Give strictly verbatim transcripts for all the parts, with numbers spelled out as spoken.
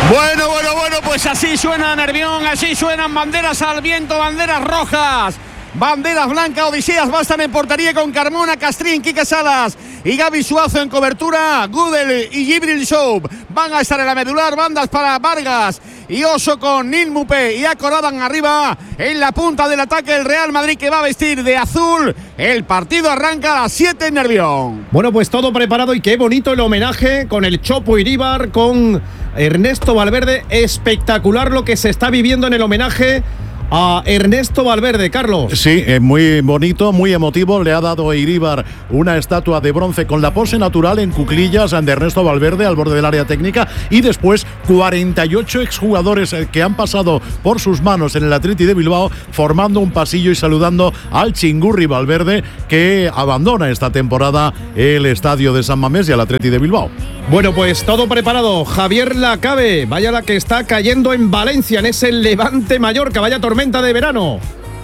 Bueno, bueno, bueno, pues así suena Nervión, así suenan banderas al viento, banderas rojas, banderas blancas. Odiseas va a estar en portería con Carmona, Castrín, Quique Salas y Gaby Suazo en cobertura. Gudel y Gibril Soub van a estar en la medular. Bandas para Vargas y Oso con Nil Mupé y Acoradan arriba. En la punta del ataque el Real Madrid, que va a vestir de azul. El partido arranca a las siete en Nervión. Bueno, pues todo preparado y qué bonito el homenaje con el Chopo Iríbar, con Ernesto Valverde. Espectacular lo que se está viviendo en el homenaje a Ernesto Valverde, Carlos. Sí, es muy bonito, muy emotivo. Le ha dado a Iríbar una estatua de bronce con la pose natural en cuclillas de Ernesto Valverde al borde del área técnica, y después cuarenta y ocho exjugadores que han pasado por sus manos en el Athletic de Bilbao, formando un pasillo y saludando al Chingurri Valverde, que abandona esta temporada el estadio de San Mamés y al Athletic de Bilbao. Bueno, pues todo preparado. Javier Lacabe, vaya la que está cayendo en Valencia, en ese Levante Mallorca, vaya tormenta de verano.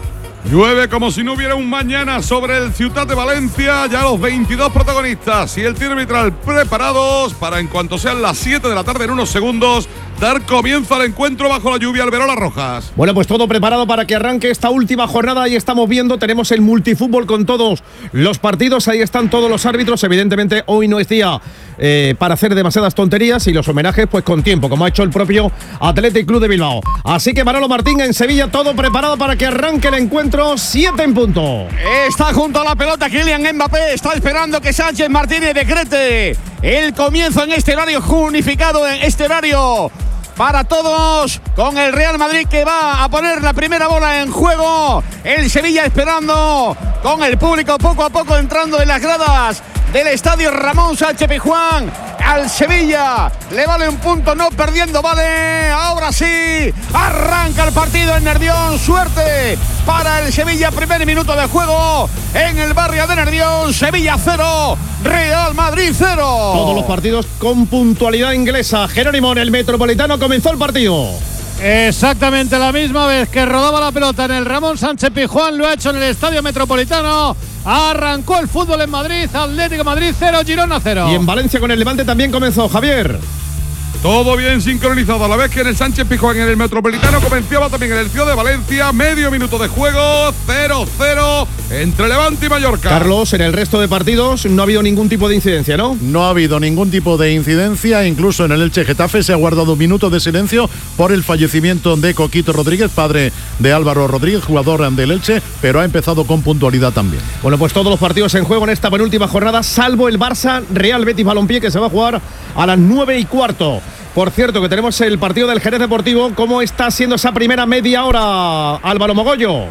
Llueve como si no hubiera un mañana sobre el Ciutat de Valencia. Ya los veintidós protagonistas y el tiro arbitral preparados para, en cuanto sean las siete de la tarde en unos segundos, dar comienzo al encuentro bajo la lluvia Alberola Rojas. Bueno, pues todo preparado para que arranque esta última jornada. Ahí estamos viendo, tenemos el multifútbol con todos los partidos. Ahí están todos los árbitros. Evidentemente hoy no es día eh, para hacer demasiadas tonterías, y los homenajes pues con tiempo, como ha hecho el propio Athletic Club de Bilbao. Así que Manolo Martín en Sevilla, todo preparado para que arranque el encuentro. Siete en punto. Está junto a la pelota Kylian Mbappé. Está esperando que Sánchez Martínez decrete el comienzo en este horario unificado, en este horario para todos, con el Real Madrid, que va a poner la primera bola en juego. El Sevilla esperando, con el público poco a poco entrando en las gradas del estadio Ramón Sánchez Pizjuán. Al Sevilla le vale un punto, no perdiendo, vale. Ahora sí, arranca el partido en Nervión. Suerte para el Sevilla. Primer minuto de juego en el barrio de Nervión. Sevilla cero, Real Madrid cero. Todos los partidos con puntualidad inglesa. Jerónimo, en el Metropolitano comenzó el partido. Exactamente la misma vez que rodaba la pelota en el Ramón Sánchez Pizjuán, lo ha hecho en el Estadio Metropolitano. Arrancó el fútbol en Madrid. Atlético Madrid cero, Girona cero. Y en Valencia con el Levante también comenzó, Javier. Todo bien sincronizado, a la vez que en el Sánchez Pizjuán, en el Metropolitano, comenzaba también en el Ciudad de Valencia. Medio minuto de juego, cero cero entre Levante y Mallorca. Carlos, en el resto de partidos no ha habido ningún tipo de incidencia, ¿no? No ha habido ningún tipo de incidencia. Incluso en el Elche Getafe se ha guardado un minuto de silencio por el fallecimiento de Coquito Rodríguez, padre de Álvaro Rodríguez, jugador del Elche, pero ha empezado con puntualidad también. Bueno, pues todos los partidos en juego en esta penúltima jornada, salvo el Barça Real Betis Balompié, que se va a jugar a las nueve y cuarto. Por cierto, que tenemos el partido del Jerez Deportivo. ¿Cómo está siendo esa primera media hora, Álvaro Mogollo?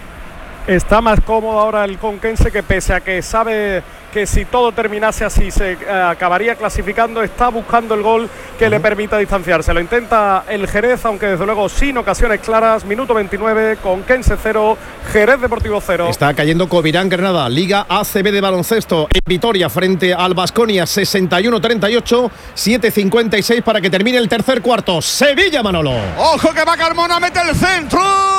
Está más cómodo ahora el conquense, que pese a que sabe que si todo terminase así se eh, acabaría clasificando, está buscando el gol que uh-huh. le permita distanciarse. Lo intenta el Jerez, aunque desde luego sin ocasiones claras. Minuto veintinueve, Conquense cero, Jerez Deportivo cero. Está cayendo Covirán Granada, Liga A C B de baloncesto, en Vitoria frente al Baskonia, sesenta y uno treinta y ocho, siete cincuenta y seis para que termine el tercer cuarto. Sevilla, Manolo. Ojo que va Carmona, mete el centro,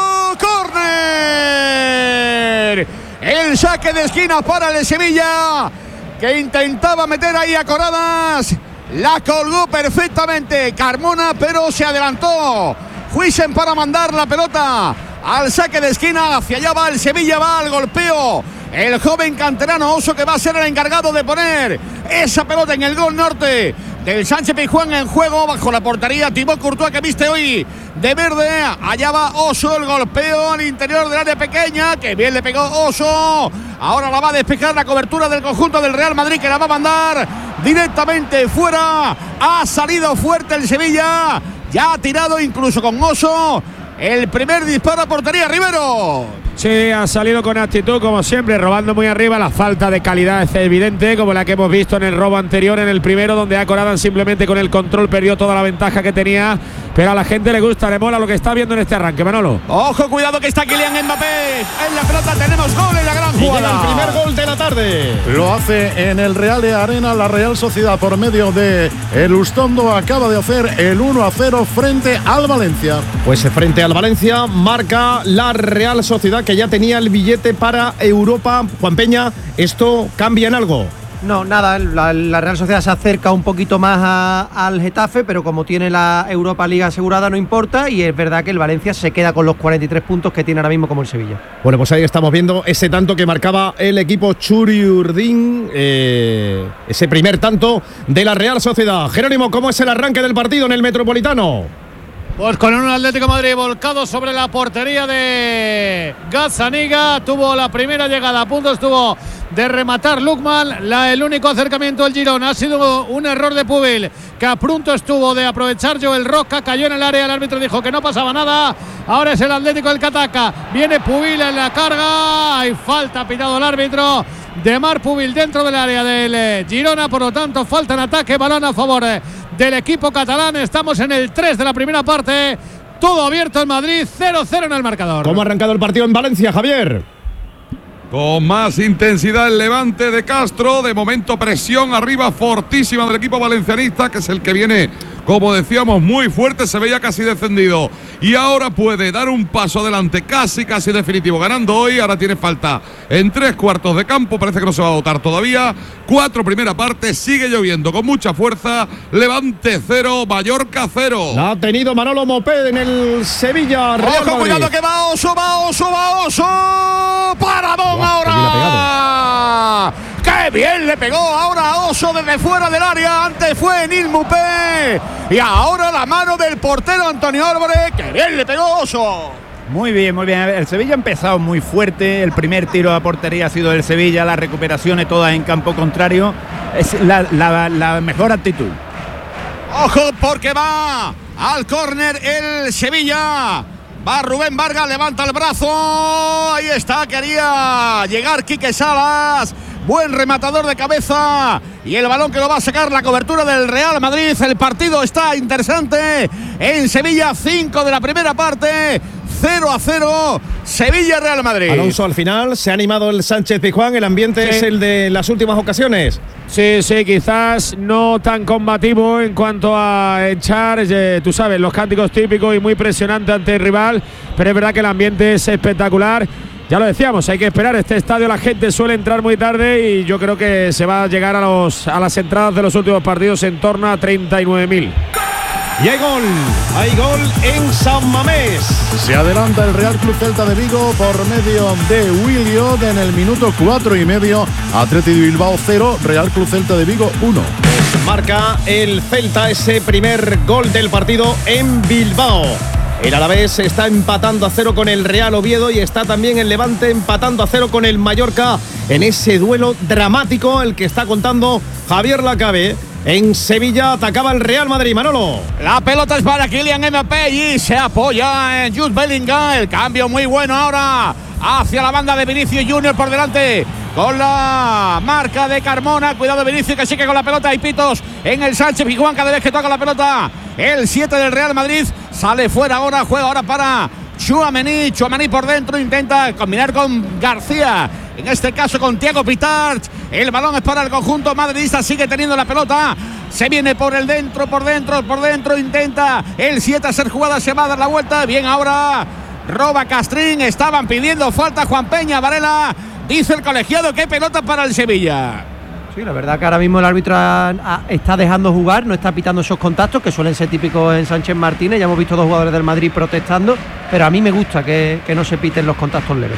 córner. El saque de esquina para el Sevilla, que intentaba meter ahí a Coradas. La colgó perfectamente Carmona, pero se adelantó Huisen para mandar la pelota al saque de esquina. Hacia allá va el Sevilla, va al golpeo el joven canterano Oso, que va a ser el encargado de poner esa pelota en el gol norte del Sánchez Pizjuán en juego, bajo la portería Thibaut Courtois, que viste hoy de verde. Allá va Oso, el golpeo al interior del área pequeña, que bien le pegó Oso. Ahora la va a despejar la cobertura del conjunto del Real Madrid, que la va a mandar directamente fuera. Ha salido fuerte el Sevilla, ya ha tirado incluso con Oso. El primer disparo a portería, Rivero. Sí, ha salido con actitud, como siempre, robando muy arriba. La falta de calidad es evidente, como la que hemos visto en el robo anterior, en el primero, donde Acoradan simplemente con el control perdió toda la ventaja que tenía. Pero a la gente le gusta, le mola lo que está viendo en este arranque, Manolo. Ojo, cuidado que está Kylian Mbappé en la pelota. Tenemos gol en la gran jugada. Y llega el primer gol de la tarde. Lo hace en el Real de Arena la Real Sociedad por medio de el Ustondo. Acaba de hacer el uno a cero frente al Valencia. Pues frente al Valencia marca la Real Sociedad, que ya tenía el billete para Europa. Juan Peña, ¿esto cambia en algo? No, nada, la, la Real Sociedad se acerca un poquito más a, al Getafe, pero como tiene la Europa League asegurada no importa, y es verdad que el Valencia se queda con los cuarenta y tres puntos que tiene ahora mismo como el Sevilla. Bueno, pues ahí estamos viendo ese tanto que marcaba el equipo Churiurdin, eh, ese primer tanto de la Real Sociedad. Jerónimo, ¿cómo es el arranque del partido en el Metropolitano? Pues con un Atlético de Madrid volcado sobre la portería de Gazzaniga. Tuvo la primera llegada, a punto estuvo de rematar Lukman. La, el único acercamiento del Girona ha sido un error de Pubil, que a punto estuvo de aprovechar Joel Roca, cayó en el área, el árbitro dijo que no pasaba nada. Ahora es el Atlético el que ataca, viene Pubil en la carga, hay falta, pitado el árbitro de Marc Pubil dentro del área del Girona, por lo tanto falta en ataque, balón a favor del equipo catalán. Estamos en el tres de la primera parte, todo abierto en Madrid, cero cero en el marcador. ¿Cómo ha arrancado el partido en Valencia, Javier? Con más intensidad el levante de Castro, de momento presión arriba fortísima del equipo valencianista, que es el que viene, como decíamos, muy fuerte, se veía casi descendido y ahora puede dar un paso adelante casi casi definitivo, ganando hoy. Ahora tiene falta en tres cuartos de campo, parece que no se va a votar todavía. Cuatro primera parte, sigue lloviendo con mucha fuerza. Levante cero, Mallorca cero. La ha tenido Manolo Moped en el Sevilla. Real Ojo, Madrid. cuidado que va Oso, va Oso, va Oso. Paradón ahora. ¡Qué bien le pegó ahora Oso desde fuera del área! Antes fue Nil Mupé. Y ahora la mano del portero Antonio Álvarez. ¡Qué bien le pegó Oso! Muy bien, muy bien. El Sevilla ha empezado muy fuerte. El primer tiro a portería ha sido del Sevilla. Las recuperaciones todas en campo contrario. Es la, la, la mejor actitud. Ojo, porque va al córner el Sevilla. Va Rubén Vargas, levanta el brazo. Ahí está, quería llegar Quique Salas. Buen rematador de cabeza. Y el balón que lo va a sacar la cobertura del Real Madrid. El partido está interesante. En Sevilla, cinco de la primera parte. cero a cero. Sevilla-Real Madrid. Alonso, al final se ha animado el Sánchez Pizjuán. El ambiente sí. es el de las últimas ocasiones. Sí, sí, quizás no tan combativo en cuanto a echar, eh, tú sabes, los cánticos típicos y muy presionante ante el rival, pero es verdad que el ambiente es espectacular. Ya lo decíamos, hay que esperar. Este estadio la gente suele entrar muy tarde y yo creo que se va a llegar a, los, a las entradas de los últimos partidos en torno a treinta y nueve mil. Y hay gol, hay gol en San Mamés. Se adelanta el Real Club Celta de Vigo por medio de Williot en el minuto cuatro y medio. Athletic de Bilbao cero, Real Club Celta de Vigo uno. Marca el Celta ese primer gol del partido en Bilbao. El Alavés está empatando a cero con el Real Oviedo y está también el Levante empatando a cero con el Mallorca en ese duelo dramático el que está contando Javier Lacabe. En Sevilla atacaba el Real Madrid, Manolo. La pelota es para Kylian Mbappé y se apoya en Jude Bellingham. El cambio muy bueno ahora hacia la banda de Vinicius Junior por delante con la marca de Carmona. Cuidado Vinicius que sigue con la pelota. Hay pitos en el Sánchez Pizjuán cada vez que toca la pelota. El siete del Real Madrid sale fuera ahora. Juega ahora para Tchouaméni. Tchouaméni por dentro intenta combinar con García. En este caso con Thiago Pitart. El balón es para el conjunto madridista. Sigue teniendo la pelota. Se viene por el dentro, por dentro, por dentro. Intenta el siete hacer jugada. Se va a dar la vuelta. Bien ahora. Roba Castrín. Estaban pidiendo falta Juan Peña Varela. Dice el colegiado que hay pelota para el Sevilla. Sí, la verdad que ahora mismo el árbitro ha, ha, está dejando jugar. No está pitando esos contactos que suelen ser típicos en Sánchez Martínez. Ya hemos visto dos jugadores del Madrid protestando. Pero a mí me gusta que, que no se piten los contactos leves.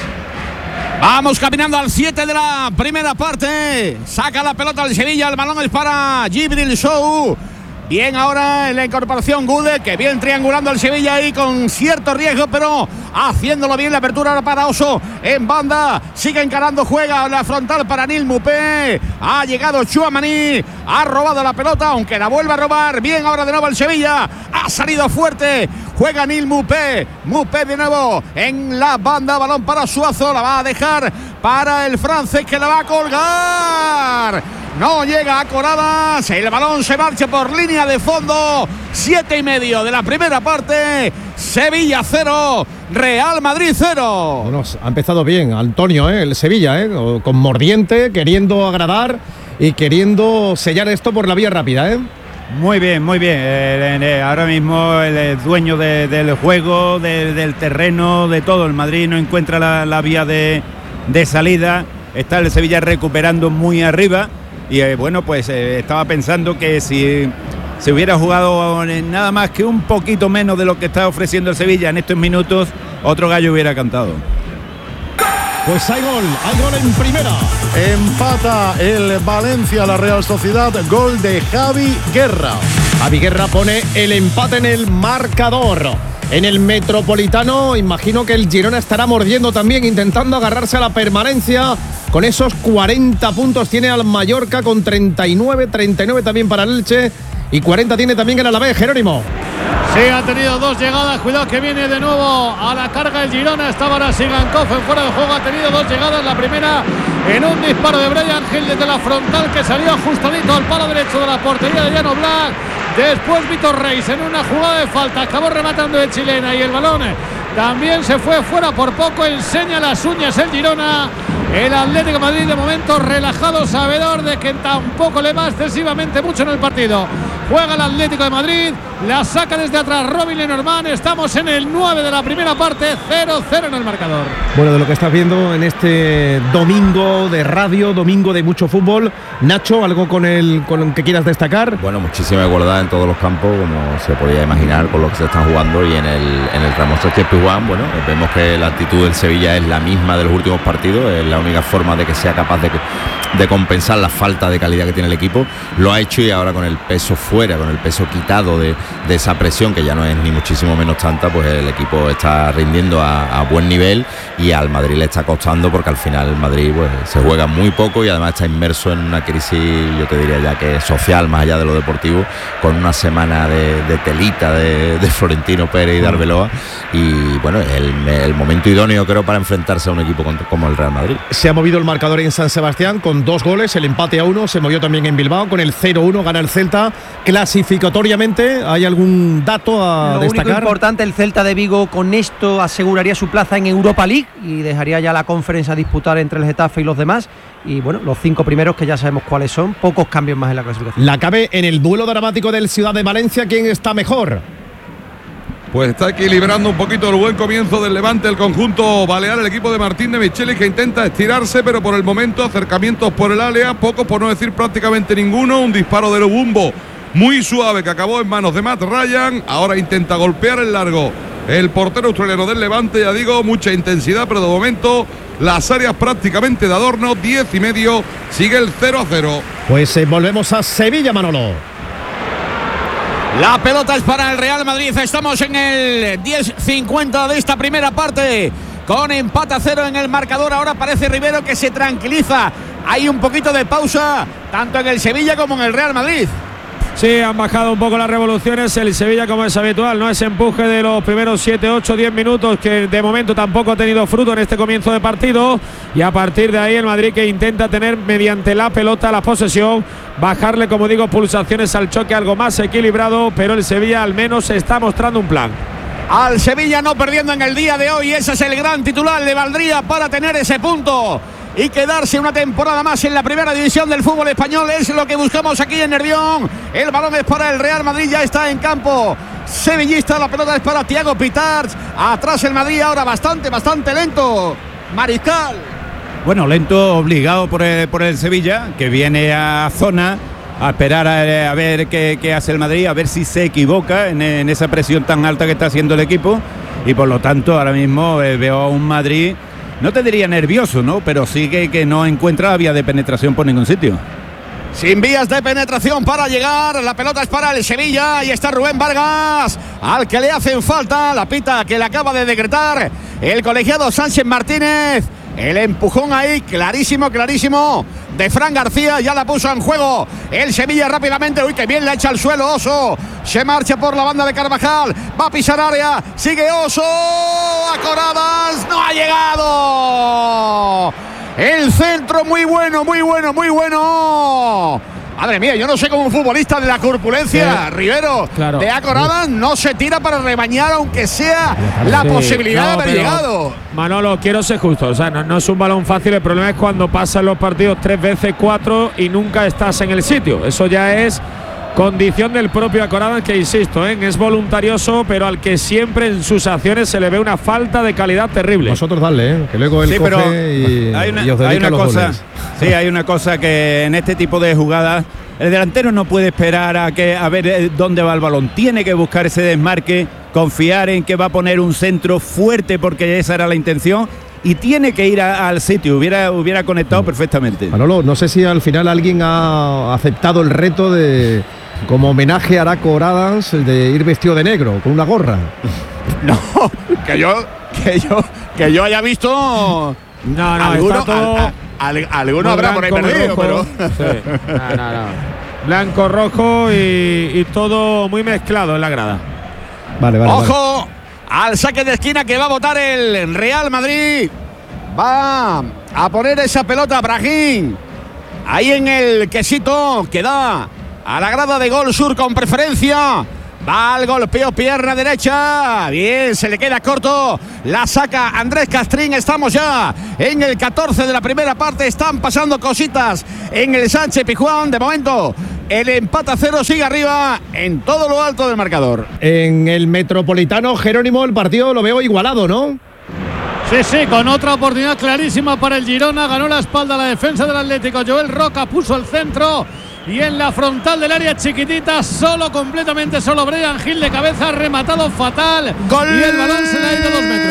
Vamos caminando al siete de la primera parte. Saca la pelota al Sevilla. El balón es para Djibril Sow. Bien ahora en la incorporación Gude, que bien triangulando el Sevilla ahí con cierto riesgo, pero haciéndolo bien. La apertura ahora para Oso en banda. Sigue encarando, juega la frontal para Nil Mupé. Ha llegado Tchouaméni. Ha robado la pelota, aunque la vuelve a robar. Bien ahora de nuevo el Sevilla. Ha salido fuerte. Juega Nil Mupé. Mupé de nuevo en la banda. Balón para Suazo. La va a dejar para el francés que la va a colgar. No llega a Coradas. El balón se marcha por línea de fondo. Siete y medio de la primera parte. Sevilla cero. Real Madrid cero. Bueno, ha empezado bien Antonio, ¿eh? El Sevilla, ¿eh? Con mordiente, queriendo agradar y queriendo sellar esto por la vía rápida, ¿eh? Muy bien, muy bien. Eh, eh, ahora mismo el, el dueño de, del juego, de, del terreno, de todo. El Madrid no encuentra la, la vía de, de salida. Está el Sevilla recuperando muy arriba. y eh, bueno, pues eh, estaba pensando que si se hubiera jugado en nada más que un poquito menos de lo que está ofreciendo el Sevilla en estos minutos, otro gallo hubiera cantado. Pues hay gol, hay gol en primera. Empata el Valencia, la Real Sociedad, gol de Javi Guerra. Javi Guerra pone el empate en el marcador. En el Metropolitano, imagino que el Girona estará mordiendo también, intentando agarrarse a la permanencia. Con esos cuarenta puntos tiene al Mallorca con treinta y nueve, treinta y nueve también para el Elche y cuarenta tiene también el Alavés. Jerónimo. Sí, ha tenido dos llegadas, cuidado que viene de nuevo a la carga el Girona, estaba ahora Sigankov en fuera de juego, ha tenido dos llegadas, la primera en un disparo de Brian Hill desde la frontal que salió ajustadito al palo derecho de la portería de Llano Black, después Vitor Reis en una jugada de falta, acabó rematando de chilena y el balón también se fue fuera por poco, enseña las uñas el Girona. El Atlético de Madrid de momento relajado, sabedor de que tampoco le va excesivamente mucho en el partido. Juega el Atlético de Madrid, la saca desde atrás Robin Lenormand. Estamos en el nueve de la primera parte, cero cero en el marcador. Bueno, de lo que estás viendo en este domingo de radio, domingo de mucho fútbol, Nacho, ¿algo con el con el que quieras destacar? Bueno, muchísima igualdad en todos los campos, como se podía imaginar, con lo que se está jugando, y en el, en el Ramón Sánchez Pizjuán, bueno, vemos que la actitud del Sevilla es la misma de los últimos partidos, es la única forma de que sea capaz de, de compensar la falta de calidad que tiene el equipo. Lo ha hecho, y ahora con el peso fuera, con el peso quitado de, de esa presión, que ya no es ni muchísimo menos tanta, pues el equipo está rindiendo a, a buen nivel, y al Madrid le está costando, porque al final el Madrid pues se juega muy poco y además está inmerso en una crisis, yo te diría ya que social, más allá de lo deportivo, con una semana de, de telita de, de Florentino Pérez y de Arbeloa, y bueno, el, el momento idóneo creo para enfrentarse a un equipo como el Real Madrid. Se ha movido el marcador en San Sebastián con dos goles, el empate a uno, se movió también en Bilbao con el cero uno, gana el Celta. Clasificatoriamente, ¿hay algún dato a Lo destacar? único importante, el Celta de Vigo con esto aseguraría su plaza en Europa League y dejaría ya la conferencia a disputar entre el Getafe y los demás. Y bueno, los cinco primeros que ya sabemos cuáles son, pocos cambios más en la clasificación. La cabe en el duelo dramático del Ciudad de Valencia, ¿quién está mejor? Pues está equilibrando un poquito el buen comienzo del Levante, el conjunto balear, el equipo de Martín de Michelis, que intenta estirarse, pero por el momento acercamientos por el área, pocos por no decir prácticamente ninguno. Un disparo de Lobumbo muy suave que acabó en manos de Matt Ryan. Ahora intenta golpear el largo el portero australiano del Levante, ya digo, mucha intensidad, pero de momento las áreas prácticamente de adorno. Diez y medio, sigue el cero a cero. Pues eh, volvemos a Sevilla, Manolo. La pelota es para el Real Madrid. Estamos en el diez cincuenta de esta primera parte, con empate a cero en el marcador. Ahora parece Rivero que se tranquiliza. Hay un poquito de pausa tanto en el Sevilla como en el Real Madrid. Sí, han bajado un poco las revoluciones. El Sevilla, como es habitual, no ese empuje de los primeros siete, ocho, diez minutos, que de momento tampoco ha tenido fruto en este comienzo de partido. Y a partir de ahí el Madrid, que intenta tener mediante la pelota la posesión, bajarle, como digo, pulsaciones al choque, algo más equilibrado, pero el Sevilla al menos se está mostrando un plan. Al Sevilla no perdiendo en el día de hoy, ese es el gran titular, le valdría para tener ese punto y quedarse una temporada más en la primera división del fútbol español. Es lo que buscamos aquí en Nervión. El balón es para el Real Madrid, ya está en campo sevillista, la pelota es para Thiago Pitarch. Atrás el Madrid ahora bastante, bastante lento. Mariscal. Bueno, lento, obligado por el, por el Sevilla, que viene a zona a esperar a, a ver qué, qué hace el Madrid, a ver si se equivoca en, en esa presión tan alta que está haciendo el equipo, y por lo tanto ahora mismo eh, veo a un Madrid, no te diría nervioso, ¿no? Pero sí que, que no encuentra la vía de penetración por ningún sitio. Sin vías de penetración para llegar, la pelota es para el Sevilla, y está Rubén Vargas, al que le hacen falta la pita que le acaba de decretar el colegiado Sánchez Martínez. El empujón ahí, clarísimo, clarísimo, de Fran García, ya la puso en juego el Sevilla rápidamente. Uy, que bien la echa al suelo Oso, se marcha por la banda de Carvajal, va a pisar área, sigue Oso, a Coradas, no ha llegado. El centro muy bueno, muy bueno, muy bueno. Madre mía, yo no sé cómo un futbolista de la corpulencia, sí, Rivero, claro, de Acoradas, no se tira para rebañar, aunque sea la sí, posibilidad no, de haber llegado. Manolo, quiero ser justo, o sea, no, no es un balón fácil. El problema es cuando pasan los partidos tres veces, cuatro, y nunca estás en el sitio. Eso ya es condición del propio Acorada, que insisto, ¿eh? es voluntarioso, pero al que siempre en sus acciones se le ve una falta de calidad terrible. Vosotros dale, ¿eh? que luego él sí, coge pero y, hay una, y os dedica hay una los cosa, goles. sí, hay una cosa que en este tipo de jugadas el delantero no puede esperar a que a ver dónde va el balón. Tiene que buscar ese desmarque, confiar en que va a poner un centro fuerte porque esa era la intención. Y tiene que ir a, al sitio, hubiera, hubiera conectado perfectamente. Manolo, no sé si al final alguien ha aceptado el reto de, como homenaje a Araco Adams, de ir vestido de negro, con una gorra. No, que yo, que yo, que yo haya visto. No, no, alguno, está todo al, al, alguno habrá por ahí perdido, pero. Sí. No, no, no. Blanco, rojo y, y todo muy mezclado en la grada. Vale, vale. ¡Ojo! Vale. Al saque de esquina que va a botar el Real Madrid. Va a poner esa pelota Brahim. Ahí en el quesito que da a la grada de Gol Sur con preferencia. Va al golpeo, pierna derecha. Bien, se le queda corto. La saca Andrés Castrín. Estamos ya en el catorce de la primera parte. Están pasando cositas en el Sánchez Pizjuán. De momento, el empate a cero sigue arriba en todo lo alto del marcador. En el Metropolitano, Jerónimo, el partido lo veo igualado, ¿no? Sí, sí, con otra oportunidad clarísima para el Girona. Ganó la espalda a la defensa del Atlético. Joel Roca puso el centro. Y en la frontal del área chiquitita, solo, completamente solo, Brian Gil de cabeza, rematado fatal. ¡Gol! Y el balón se le ha ido dos metros.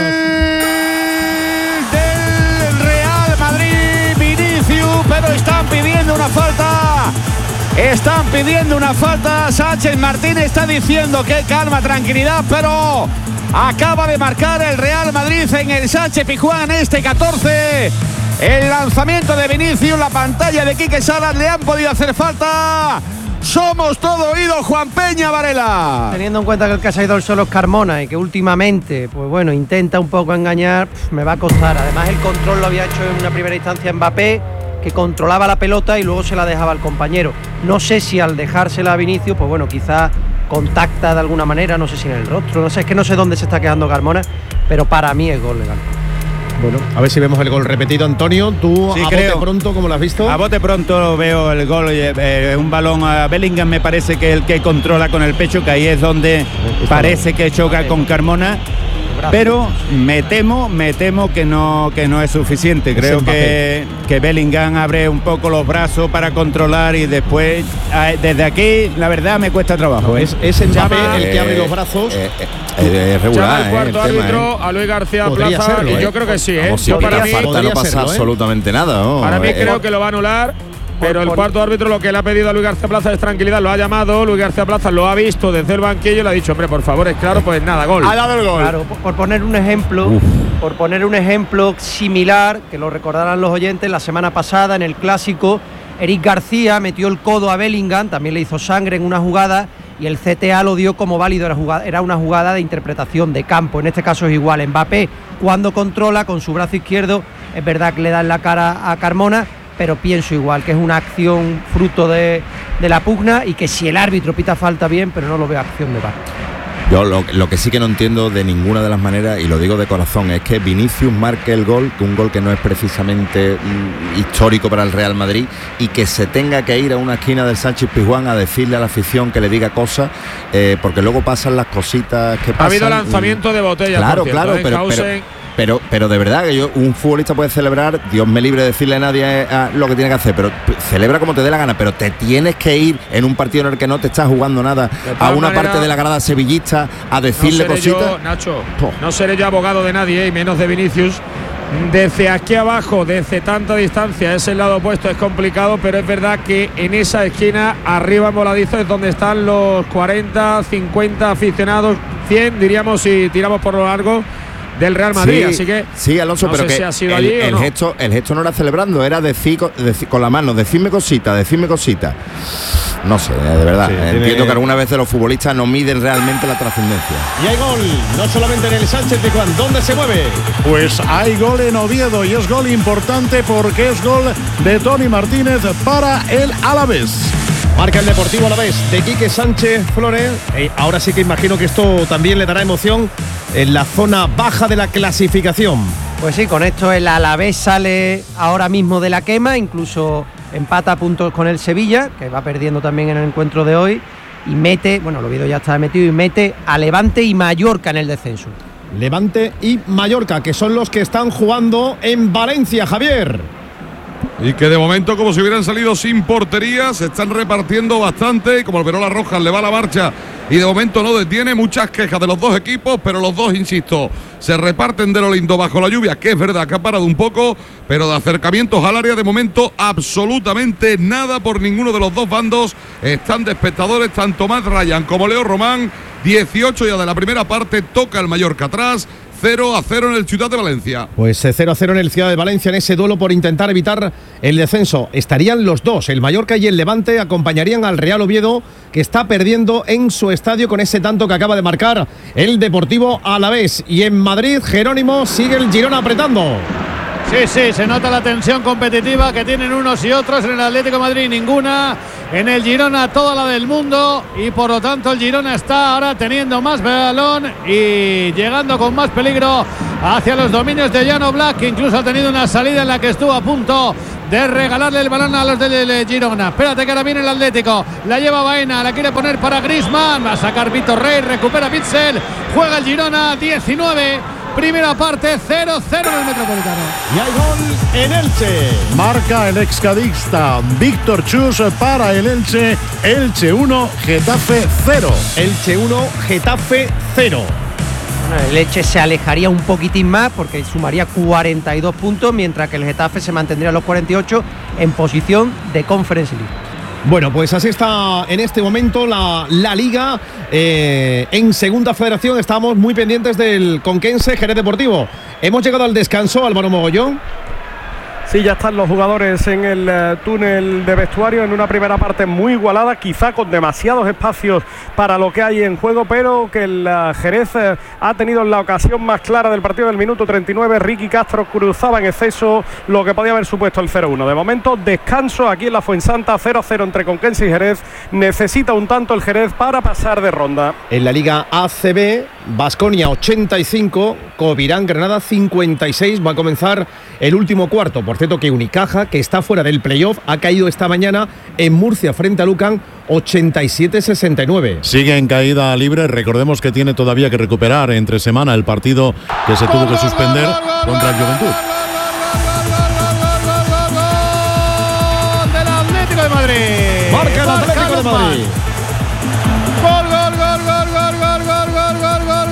Del Real Madrid, Vinicius, pero están pidiendo una falta. Están pidiendo una falta. Sánchez Martínez está diciendo que calma, tranquilidad, pero acaba de marcar el Real Madrid en el Sánchez Pizjuán este catorce. El lanzamiento de Vinicius, la pantalla de Quique Salas, le han podido hacer falta. Somos todo oído, Juan Peña Varela. Teniendo en cuenta que el que se ha ido solo es Carmona y que últimamente, pues bueno, intenta un poco engañar, pff, me va a costar. Además, el control lo había hecho en una primera instancia Mbappé, que controlaba la pelota y luego se la dejaba al compañero. No sé si al dejársela a Vinicius, pues bueno, quizás contacta de alguna manera, no sé si en el rostro, no sé, es que no sé dónde se está quedando Carmona, pero para mí es gol legal. Bueno, a ver si vemos el gol repetido, Antonio. Tú sí, a creo. bote pronto, ¿cómo lo has visto? A bote pronto veo el gol, eh, un balón a Bellingham, me parece que es el que controla con el pecho, que ahí es donde parece que choca con Carmona. Pero me temo, me temo que no, que no es suficiente. Creo que, que Bellingham abre un poco los brazos para controlar y después, desde aquí, la verdad me cuesta trabajo. No, ¿eh? es, es Mbappé Llama, el que abre eh, los brazos. Eh, eh, eh, es regular. Llama el cuarto eh, el árbitro tema, eh. a Luis García Podría Plaza serlo, y eh. yo creo que sí. Como ¿eh? si Yo para para mí, falta no pasa serlo, ¿eh? absolutamente nada. ¿no? para mí Eh, creo que lo va a anular. Pero el cuarto árbitro lo que le ha pedido a Luis García Plaza es tranquilidad, lo ha llamado, Luis García Plaza lo ha visto desde el banquillo y le ha dicho, hombre, por favor, es claro, pues nada, gol. Ha dado el gol. Claro, por, por poner un ejemplo, Uf. por poner un ejemplo similar, que lo recordarán los oyentes, la semana pasada en el Clásico, Eric García metió el codo a Bellingham, también le hizo sangre en una jugada y el C T A lo dio como válido, era, jugada, era una jugada de interpretación de campo, en este caso es igual. Mbappé, cuando controla con su brazo izquierdo, es verdad que le da en la cara a Carmona, pero pienso igual, que es una acción fruto de, de la pugna y que si el árbitro pita falta bien, pero no lo veo acción de V A R. Yo lo, lo que sí que no entiendo de ninguna de las maneras, y lo digo de corazón, es que Vinicius marque el gol, un gol que no es precisamente mm, histórico para el Real Madrid, y que se tenga que ir a una esquina del Sánchez Pizjuán a decirle a la afición que le diga cosas, eh, porque luego pasan las cositas que pasan. Ha habido lanzamiento de botella. Claro, por cierto, claro, ¿eh? pero, pero Pero, pero de verdad que yo, un futbolista puede celebrar, Dios me libre de decirle a nadie a lo que tiene que hacer, pero celebra como te dé la gana, pero te tienes que ir en un partido en el que no te estás jugando nada a una manera, parte de la grada sevillista a decirle no cositas. Yo, Nacho, oh. no seré yo abogado de nadie, y menos de Vinicius. Desde aquí abajo, desde tanta distancia, ese lado opuesto es complicado, pero es verdad que en esa esquina, arriba en voladizo, es donde están los cuarenta, cincuenta aficionados, cien, diríamos, si tiramos por lo largo, del Real Madrid, sí, así que sí, Alonso, no pero sé que si ha sido el, allí el o no. gesto, el gesto no era celebrando, era decir, decir con la mano, decirme cositas, decirme cositas. No sé, de verdad, sí, entiendo tiene... que algunas veces los futbolistas no miden realmente la trascendencia. Y hay gol, no solamente en el Sánchez Pizjuán, ¿dónde se mueve? Pues hay gol en Oviedo y es gol importante porque es gol de Tony Martínez para el Alavés. Marca el Deportivo Alavés de Quique Sánchez Flores. Eh, ahora sí que imagino que esto también le dará emoción en la zona baja de la clasificación. Pues sí, con esto el Alavés sale ahora mismo de la quema, incluso empata a puntos con el Sevilla, que va perdiendo también en el encuentro de hoy. y mete, bueno, el Oviedo ya está metido y mete a Levante y Mallorca en el descenso. Levante y Mallorca, que son los que están jugando en Valencia, Javier. Y que de momento, como si hubieran salido sin portería, se están repartiendo bastante. Y como el Verola Rojas le va la marcha y de momento no detiene, muchas quejas de los dos equipos, pero los dos, insisto, se reparten de lo lindo bajo la lluvia, que es verdad que ha parado un poco, pero de acercamientos al área de momento absolutamente nada por ninguno de los dos bandos. Están de espectadores tanto Matt Ryan como Leo Román. dieciocho ya de la primera parte, toca el Mallorca atrás. cero a cero en el Ciutat de Valencia. Pues cero a cero en el Ciudad de Valencia, en ese duelo por intentar evitar el descenso. Estarían los dos, el Mallorca y el Levante, acompañarían al Real Oviedo, que está perdiendo en su estadio con ese tanto que acaba de marcar el Deportivo Alavés. Y en Madrid, Jerónimo, sigue el Girona apretando. Sí, sí, se nota la tensión competitiva que tienen unos y otros. En el Atlético de Madrid ninguna, en el Girona toda la del mundo, y por lo tanto el Girona está ahora teniendo más balón y llegando con más peligro hacia los dominios de Jan Oblak, que incluso ha tenido una salida en la que estuvo a punto de regalarle el balón a los del Girona. Espérate que ahora viene el Atlético, la lleva Baena, la quiere poner para Griezmann, va a sacar Víctor Rey, recupera Pitzel, juega el Girona. Diecinueve, primera parte, cero cero en el Metropolitano. Y hay gol en Elche. Marca el excadista Víctor Chus para el Elche. Elche uno, Getafe cero. Elche uno, Getafe cero. Bueno, el Elche se alejaría un poquitín más porque sumaría cuarenta y dos puntos, mientras que el Getafe se mantendría a los cuarenta y ocho en posición de Conference League. Bueno, pues así está en este momento la, la Liga. Eh, en Segunda Federación estamos muy pendientes del Conquense Jerez Deportivo. Hemos llegado al descanso, Álvaro Mogollón. Sí, ya están los jugadores en el uh, túnel de vestuario en una primera parte muy igualada, quizá con demasiados espacios para lo que hay en juego, pero que el uh, Jerez uh, ha tenido la ocasión más clara del partido del minuto treinta y nueve. Ricky Castro cruzaba en exceso lo que podía haber supuesto el cero uno. De momento, descanso aquí en la Fuensanta, cero a cero entre Conquense y Jerez. Necesita un tanto el Jerez para pasar de ronda. En la Liga A C B, Baskonia ochenta y cinco, Covirán Granada cincuenta y seis. Va a comenzar el último cuarto. Por cierto, que Unicaja, que está fuera del playoff, ha caído esta mañana en Murcia frente a Lucan ochenta y siete sesenta y nueve. Sigue en caída libre. Recordemos que tiene todavía que recuperar entre semana el partido que se tuvo que suspender contra el Juventud. Del Atlético de Madrid. Marca el Atlético de Madrid. Gol, gol, gol, gol, gol, gol, gol, gol, gol, gol,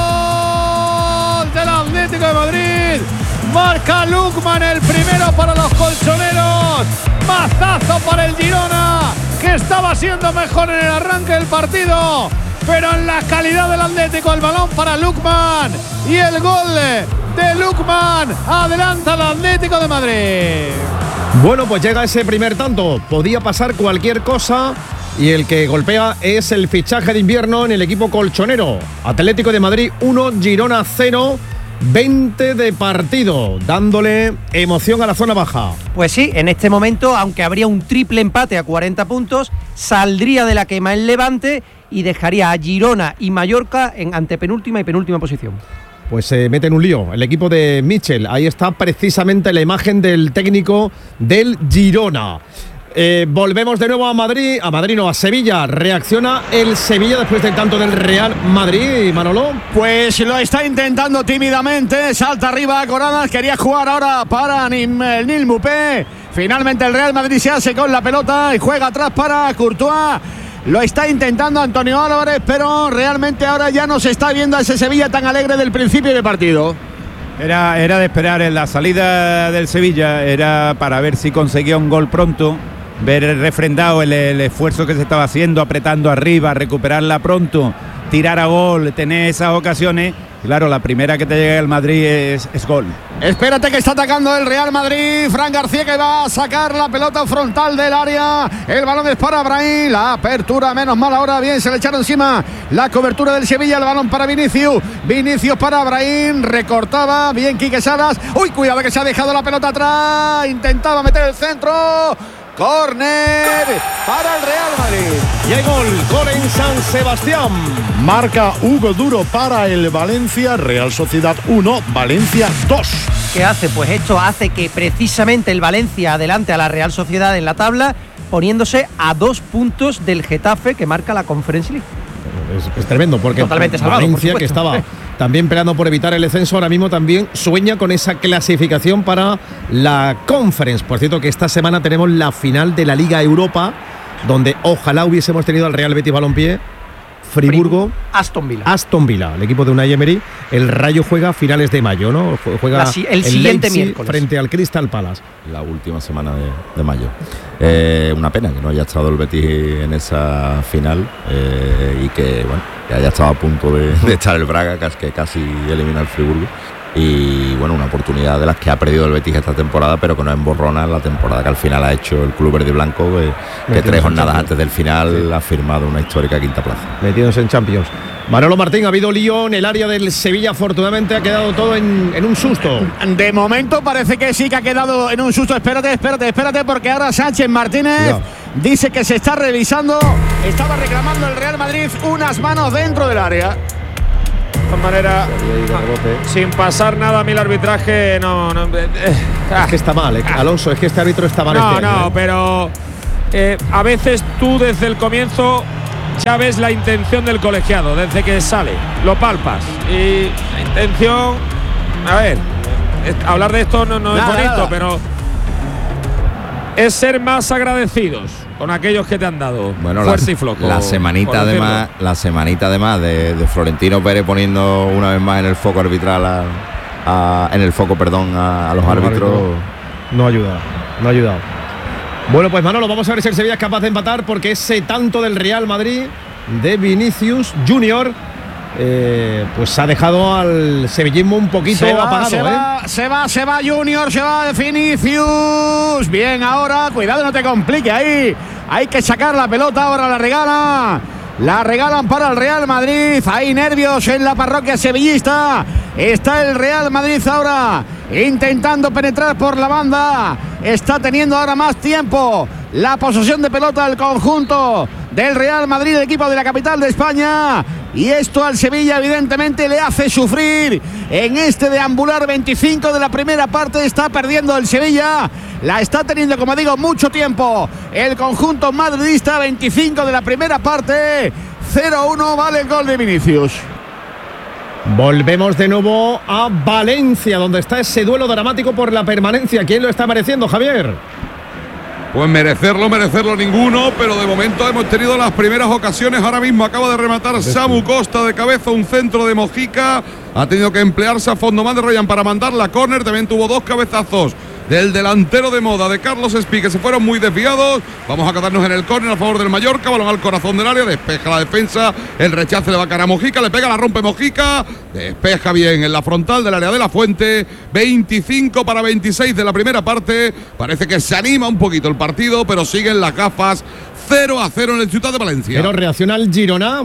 gol del Atlético de Madrid. Marca Lukman el primero para los colchoneros. Mazazo para el Girona, que estaba siendo mejor en el arranque del partido, pero en la calidad del Atlético, el balón para Lukman y el gol de Lukman adelanta al Atlético de Madrid. Bueno, pues llega ese primer tanto. Podía pasar cualquier cosa y el que golpea es el fichaje de invierno en el equipo colchonero. Atlético de Madrid uno, Girona cero. veinte de partido, dándole emoción a la zona baja. Pues sí, en este momento, aunque habría un triple empate a cuarenta puntos, saldría de la quema el Levante y dejaría a Girona y Mallorca en antepenúltima y penúltima posición. Pues se mete en un lío el equipo de Mitchell. Ahí está precisamente la imagen del técnico del Girona. Eh, volvemos de nuevo a Madrid, a Madrid no, a Sevilla. Reacciona el Sevilla después del tanto del Real Madrid, Manolo. Pues lo está intentando tímidamente, salta arriba Coradas, quería jugar ahora para Nim, el Nil Mupé. Finalmente el Real Madrid se hace con la pelota y juega atrás para Courtois. Lo está intentando Antonio Álvarez, pero realmente ahora ya no se está viendo a ese Sevilla tan alegre del principio de partido. Era, era de esperar en la salida del Sevilla, era para ver si conseguía un gol pronto, ver refrendado el, el esfuerzo que se estaba haciendo, apretando arriba, recuperarla pronto, tirar a gol, tener esas ocasiones. Claro, la primera que te llega al Madrid es, es gol. Espérate que está atacando el Real Madrid. Fran García que va a sacar la pelota frontal del área. El balón es para Brahim. La apertura, menos mal ahora. Bien, se le echaron encima la cobertura del Sevilla. El balón para Vinicius. Vinicius para Brahim. Recortaba. Bien, Quique Salas. Uy, cuidado que se ha dejado la pelota atrás. Intentaba meter el centro. Córner para el Real Madrid. Y hay gol, gol en San Sebastián. Marca Hugo Duro para el Valencia. Real Sociedad uno, Valencia dos. ¿Qué hace? Pues esto hace que precisamente el Valencia adelante a la Real Sociedad en la tabla, poniéndose a dos puntos del Getafe que marca la Conference League. Es, es tremendo porque totalmente salvado, Valencia, por que estaba también peleando por evitar el descenso, ahora mismo también sueña con esa clasificación para la Conference. Por cierto, que esta semana tenemos la final de la Liga Europa, donde ojalá hubiésemos tenido al Real Betis Balompié, Friburgo, Aston Villa. Aston Villa, el equipo de Unai Emery. El Rayo juega a finales de mayo, ¿no? Juega La, el, el siguiente Leipzig miércoles frente al Crystal Palace. La última semana de, de mayo. Eh, una pena que no haya estado el Betis en esa final eh, y que, bueno, que haya estado a punto de, de estar el Braga, que casi elimina al Friburgo. Y bueno, una oportunidad de las que ha perdido el Betis esta temporada, pero que no emborrona la temporada que al final ha hecho el club verde y blanco, que, que tres jornadas antes del final sí. ha firmado una histórica quinta plaza. Metidos en Champions. Manolo Martín, ha habido lío en el área del Sevilla, afortunadamente ha quedado todo en, en un susto. De momento parece que sí que ha quedado en un susto. Espérate, espérate, espérate, porque ahora Sánchez Martínez no. dice que se está revisando. Estaba reclamando el Real Madrid unas manos dentro del área. De todas maneras, sin pasar nada a mí el arbitraje, no. no eh, es que está mal, eh. Alonso, es que este árbitro está mal. No, este no, año, ¿eh? pero eh, a veces tú desde el comienzo ya ves la intención del colegiado, desde que sale, lo palpas. Y la intención, a ver, es, hablar de esto no, no nada, es bonito, nada. pero es ser más agradecidos con aquellos que te han dado bueno, fuerte la, y flojo. La semanita además, la semanita además de, de Florentino Pérez poniendo una vez más en el foco arbitral a, a, en el foco, perdón, a, a los no, árbitros. No ayuda, no ha ayudado. Bueno, pues Manolo, vamos a ver si el Sevilla es capaz de empatar, porque ese tanto del Real Madrid de Vinicius Junior Eh, pues ha dejado al sevillismo un poquito se va, apagado. Se, ¿eh? va, se va, se va Junior, se va Vinicius. Bien, ahora, cuidado, no te complique ahí. Hay que sacar la pelota, ahora la regala. La regalan para el Real Madrid. Hay nervios en la parroquia sevillista. Está el Real Madrid ahora intentando penetrar por la banda. Está teniendo ahora más tiempo la posesión de pelota del conjunto del Real Madrid, el equipo de la capital de España. Y esto al Sevilla evidentemente le hace sufrir en este deambular. Veinticinco de la primera parte está perdiendo el Sevilla. La está teniendo, como digo, mucho tiempo el conjunto madridista. Veinticinco de la primera parte. cero uno vale el gol de Vinicius. Volvemos de nuevo a Valencia, donde está ese duelo dramático por la permanencia. ¿Quién lo está mereciendo, Javier? Pues merecerlo, merecerlo ninguno, pero de momento hemos tenido las primeras ocasiones. Ahora mismo acaba de rematar Samu Costa de cabeza, un centro de Mojica. Ha tenido que emplearse a fondo más de Royan para mandar la córner. También tuvo dos cabezazos del delantero de moda de Carlos Espí, que se fueron muy desviados. Vamos a quedarnos en el córner a favor del Mallorca. Balón al corazón del área, despeja la defensa. El rechace le va a cara a Mojica, le pega, la rompe Mojica. Despeja bien en la frontal del área de la Fuente. veinticinco para veintiséis de la primera parte. Parece que se anima un poquito el partido, pero siguen las gafas. cero a cero en el Ciutat de Valencia. Pero reacciona el Girona.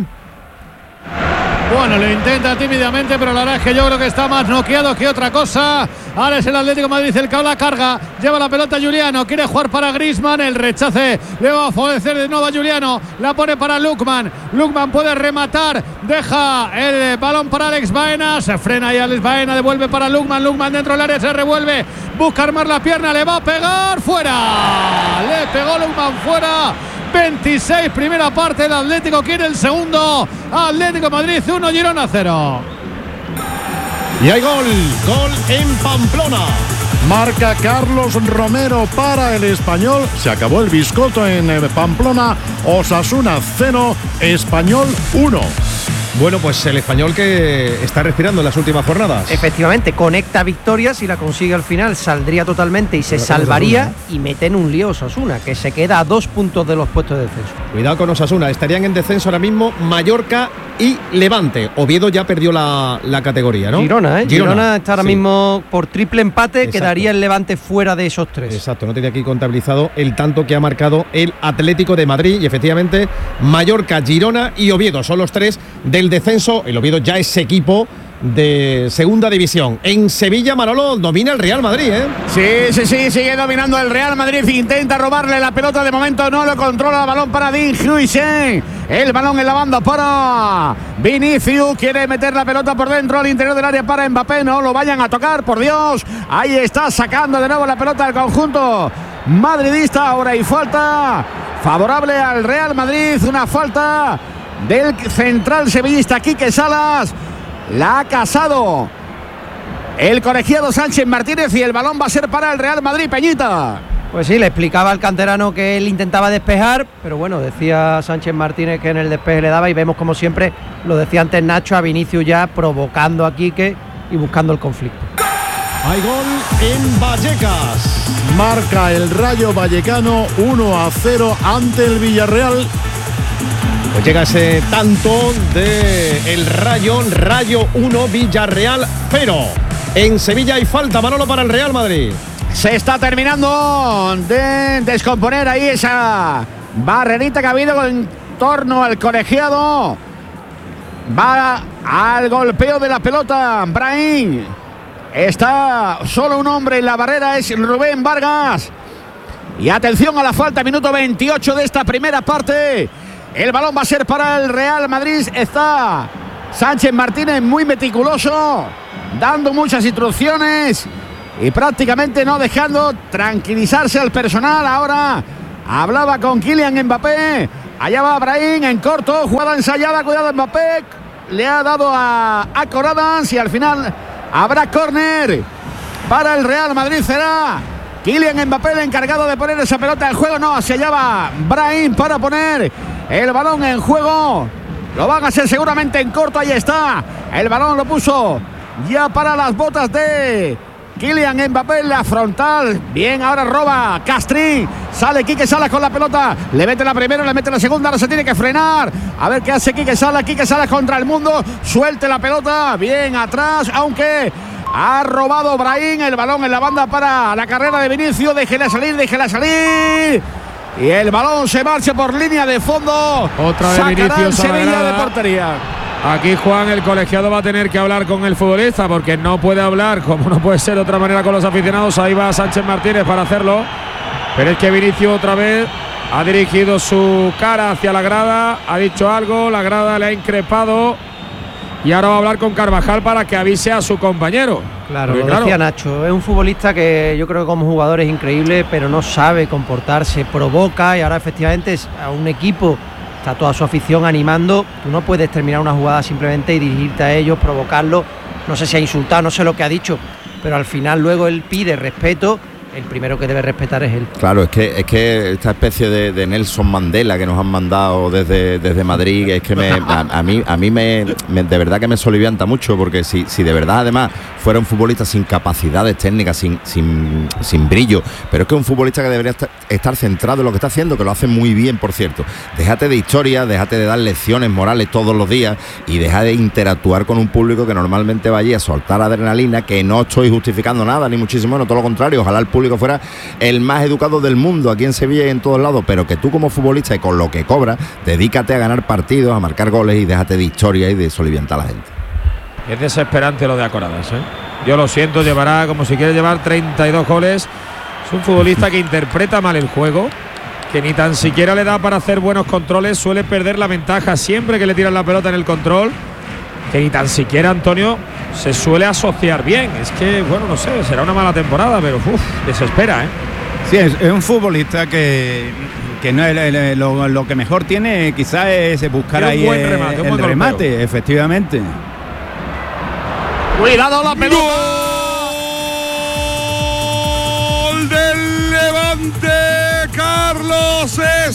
Bueno, lo intenta tímidamente, pero la verdad es que yo creo que está más noqueado que otra cosa. Ahora es el Atlético de Madrid el que la carga. Lleva la pelota Juliano, quiere jugar para Griezmann. El rechace le va a favorecer de nuevo a Juliano. La pone para Lukman. Lukman puede rematar. Deja el balón para Alex Baena. Se frena y Alex Baena devuelve para Lukman. Lukman dentro del área se revuelve. Busca armar la pierna. Le va a pegar. Fuera. Le pegó Lukman fuera. veintiséis, primera parte. El Atlético quiere el segundo. Atlético Madrid uno, Girona cero. Y hay gol, gol en Pamplona. Marca Carlos Romero para el Español. Se acabó el biscoto en Pamplona. Osasuna cero, Español uno. Bueno, pues el Español que está respirando en las últimas jornadas. Efectivamente, conecta victorias. Si la consigue al final, saldría totalmente y se Pero salvaría. Osasuna, ¿eh? Y mete en un lío Osasuna, que se queda a dos puntos de los puestos de descenso. Cuidado con Osasuna, estarían en descenso ahora mismo Mallorca y Levante. Oviedo ya perdió la, la categoría, ¿no? Girona, ¿eh? Girona, Girona está ahora sí. mismo por triple empate. Exacto. Quedaría el Levante fuera de esos tres. Exacto, no tenía aquí contabilizado el tanto que ha marcado el Atlético de Madrid. Y efectivamente, Mallorca, Girona y Oviedo son los tres del descenso. El Oviedo ya es equipo de segunda división. En Sevilla, Manolo, domina el Real Madrid, ¿eh? Sí, sí, sí, sigue dominando el Real Madrid. Intenta robarle la pelota, de momento no lo controla. El balón para Dean Huijsen. El balón en la banda para Vinicius. Quiere meter la pelota por dentro al interior del área para Mbappé. No lo vayan a tocar, por Dios. Ahí está sacando de nuevo la pelota del conjunto madridista. Ahora hay falta favorable al Real Madrid. Una falta del central sevillista Quique Salas. La ha casado el colegiado Sánchez Martínez y el balón va a ser para el Real Madrid. Peñita. Pues sí, le explicaba al canterano que él intentaba despejar, pero bueno, decía Sánchez Martínez que en el despeje le daba, y vemos como siempre, lo decía antes Nacho, a Vinicius ya provocando a Quique y buscando el conflicto. Hay gol en Vallecas. Marca el Rayo Vallecano uno a cero ante el Villarreal. Pues llega ese tanto de el Rayo, Rayo uno, Villarreal cero. En Sevilla hay falta, Manolo, para el Real Madrid. Se está terminando de descomponer ahí esa barrerita que ha habido en torno al colegiado. Va al golpeo de la pelota Brahim. Está solo un hombre en la barrera, es Rubén Vargas. Y atención a la falta, minuto veintiocho de esta primera parte. El balón va a ser para el Real Madrid. Está Sánchez Martínez muy meticuloso, dando muchas instrucciones y prácticamente no dejando tranquilizarse al personal. Ahora hablaba con Kylian Mbappé. Allá va Brahim en corto, jugada ensayada, cuidado Mbappé. Le ha dado a, a Corredans y al final habrá córner para el Real Madrid. Será Kylian Mbappé el encargado de poner esa pelota en juego. No, hacia allá va Brahim para poner el balón en juego. Lo van a hacer seguramente en corto. Ahí está. El balón lo puso ya para las botas de Kylian Mbappé en la frontal. Bien, ahora roba Castrín. Sale Quique Salas con la pelota. Le mete la primera, le mete la segunda. Ahora se tiene que frenar. A ver qué hace Quique Salas. Quique Salas contra el mundo. Suelte la pelota. Bien atrás, aunque ha robado Brahim. El balón en la banda para la carrera de Vinicius. Déjela salir, déjela salir. Y el balón se marcha por línea de fondo. Otra de Vinicius. Sevilla de portería. Aquí, Juan, el colegiado va a tener que hablar con el futbolista porque no puede hablar, como no puede ser de otra manera, con los aficionados. Ahí va Sánchez Martínez para hacerlo. Pero es que Vinicius otra vez ha dirigido su cara hacia la grada, ha dicho algo, la grada le ha increpado y ahora va a hablar con Carvajal para que avise a su compañero. Claro, porque, lo claro, decía Nacho, es un futbolista que yo creo que como jugador es increíble, pero no sabe comportarse, provoca, y ahora efectivamente es a un equipo, está toda su afición animando. Tú no puedes terminar una jugada simplemente y dirigirte a ellos, provocarlo. No sé si ha insultado, no sé lo que ha dicho, pero al final luego él pide respeto. El primero que debe respetar es él. Claro, es que es que esta especie de, de Nelson Mandela que nos han mandado desde, desde Madrid, es que me, a, a mí a mí me, me de verdad que me solivianta mucho, porque si, si de verdad además fuera un futbolista sin capacidades técnicas, sin, sin, sin brillo, pero es que es un futbolista que debería estar, estar centrado en lo que está haciendo, que lo hace muy bien, por cierto. Déjate de historias, déjate de dar lecciones morales todos los días y deja de interactuar con un público que normalmente va allí a soltar adrenalina, que no estoy justificando nada, ni muchísimo menos, todo lo contrario. Ojalá el público fuera el más educado del mundo aquí en Sevilla y en todos lados, pero que tú como futbolista y con lo que cobras, dedícate a ganar partidos, a marcar goles y déjate de historia y de soliviantar a la gente. Es desesperante lo de Acoradas, ¿eh? Yo lo siento, llevará como si quiere llevar treinta y dos goles. Es un futbolista que interpreta mal el juego, que ni tan siquiera le da para hacer buenos controles, suele perder la ventaja siempre que le tiran la pelota en el control, que ni tan siquiera, Antonio, se suele asociar bien. Es que, bueno, no sé, será una mala temporada, pero uf, desespera, ¿eh? Sí, es, es un futbolista que, que no es, lo, lo que mejor tiene quizás es buscar ahí buen remate, el, un el buen remate, golpeo. efectivamente. Cuidado la pelota. ¡Gol del Levante! Carlos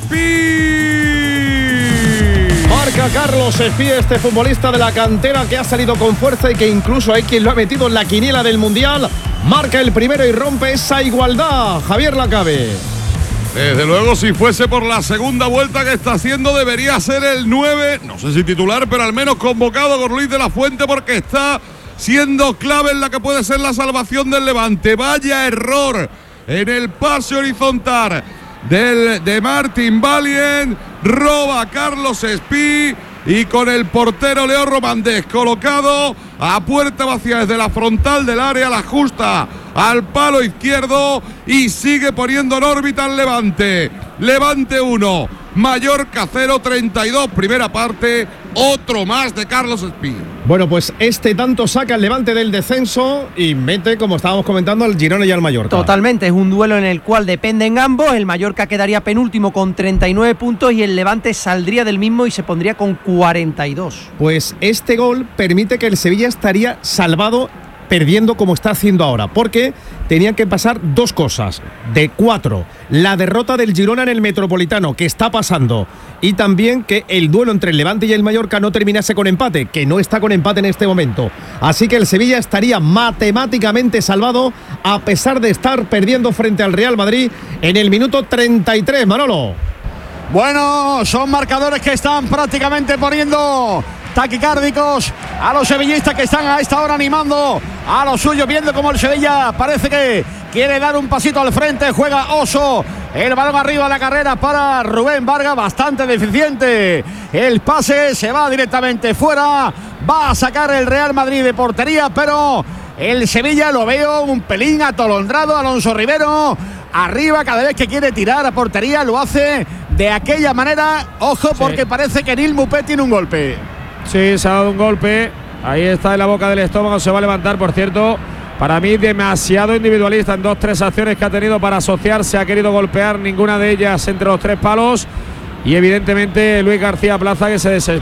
Espí. Marca Carlos Espí, este futbolista de la cantera que ha salido con fuerza y que incluso hay quien lo ha metido en la quiniela del Mundial. Marca el primero y rompe esa igualdad. Javier Lacabe. Desde luego, si fuese por la segunda vuelta que está haciendo, debería ser el nueve, no sé si titular, pero al menos convocado por Luis de la Fuente, porque está siendo clave en la que puede ser la salvación del Levante. Vaya error en el pase horizontal del, de Martin Valient. Roba Carlos Espí y con el portero Leo Román descolocado a puerta vacía desde la frontal del área, la ajusta al palo izquierdo y sigue poniendo en órbita al Levante. Levante uno, Mallorca cero, treinta y dos, primera parte, otro más de Carlos Espí. Bueno, pues este tanto saca el Levante del descenso y mete, como estábamos comentando, al Girona y al Mallorca. Totalmente, es un duelo en el cual dependen ambos. El Mallorca quedaría penúltimo con treinta y nueve puntos y el Levante saldría del mismo y se pondría con cuarenta y dos. Pues este gol permite que el Sevilla estaría salvado perdiendo como está haciendo ahora, porque tenían que pasar dos cosas, de cuatro: la derrota del Girona en el Metropolitano, que está pasando, y también que el duelo entre el Levante y el Mallorca no terminase con empate, que no está con empate en este momento. Así que el Sevilla estaría matemáticamente salvado a pesar de estar perdiendo frente al Real Madrid en el minuto treinta y tres, Manolo. Bueno, son marcadores que están prácticamente poniendo taquicárdicos a los sevillistas, que están a esta hora animando a los suyos, viendo como el Sevilla parece que quiere dar un pasito al frente. Juega Oso, el balón arriba, la carrera para Rubén Vargas, bastante deficiente el pase, se va directamente fuera. Va a sacar el Real Madrid de portería, pero el Sevilla lo veo un pelín atolondrado. Alonso Rivero arriba, cada vez que quiere tirar a portería lo hace de aquella manera. Ojo, porque sí, parece que Nil Mupé tiene un golpe. Sí, se ha dado un golpe. Ahí está en la boca del estómago. Se va a levantar, por cierto. Para mí, demasiado individualista en dos, tres acciones que ha tenido para asociarse. Ha querido golpear ninguna de ellas entre los tres palos. Y evidentemente Luis García Plaza, que se desespera.